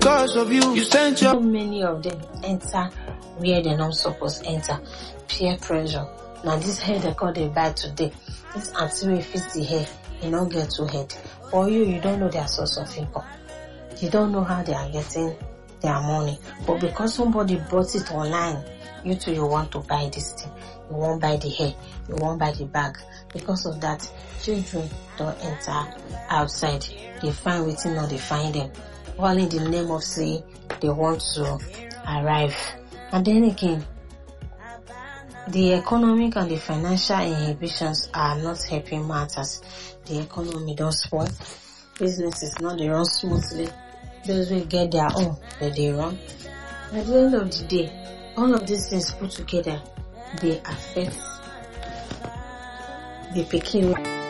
Because of you sent your... So many of them enter where they not supposed enter. Peer pressure. Now this hair they call they buy today. This auntie will fix the hair, you don't get too head. For you don't know their source of income. You don't know how they are getting their money. But because somebody bought it online, you too you want to buy this thing. You won't buy the hair. You won't buy the bag. Because of that, children don't enter outside. They find waiting or they find them. All in the name of say they want to arrive. And then again, the economic and the financial inhibitions are not helping matters. The economy don't spoil. Businesses not they run smoothly. Those will get their own, but they run. At the end of the day, all of these things put together, they affect the picking.